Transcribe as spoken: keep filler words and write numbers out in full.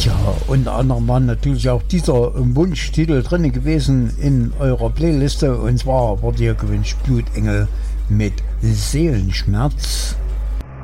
Ja, unter anderem war natürlich auch dieser Wunschtitel drin gewesen in eurer Playliste, und zwar wurde hier gewünscht Blutengel mit Seelenschmerz.